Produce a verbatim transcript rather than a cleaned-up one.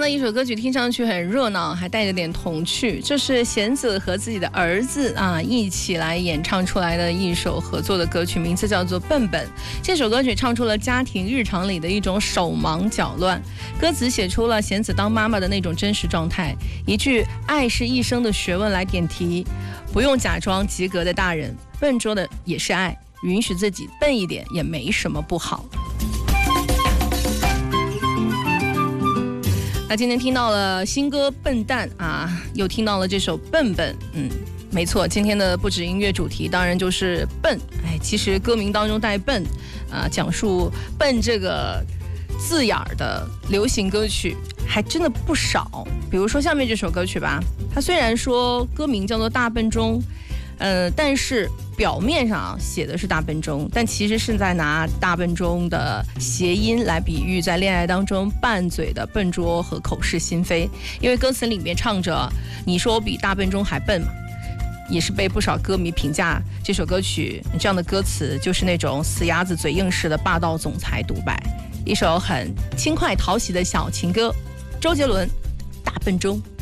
的一首歌曲听上去很热闹，还带着点童趣，这是弦子和自己的儿子啊一起来演唱出来的一首合作的歌曲，名字叫做《笨笨》。这首歌曲唱出了家庭日常里的一种手忙脚乱，歌词写出了弦子当妈妈的那种真实状态。一句“爱是一生的学问”来点题，不用假装及格的大人，笨拙的也是爱，允许自己笨一点也没什么不好。那今天听到了新歌《笨蛋》啊，又听到了这首《笨笨》，嗯，没错，今天的不止音乐主题当然就是笨。哎，其实歌名当中带笨，啊，讲述笨这个字眼儿的流行歌曲还真的不少。比如说下面这首歌曲吧，它虽然说歌名叫做《大笨钟》，呃，但是表面上写的是大笨钟，但其实是在拿大笨钟的谐音来比喻在恋爱当中拌嘴的笨拙和口是心非。因为歌词里面唱着你说我比大笨钟还笨嘛，也是被不少歌迷评价这首歌曲这样的歌词就是那种死鸭子嘴硬式的霸道总裁独白，一首很轻快讨喜的小情歌。周杰伦《大笨钟》。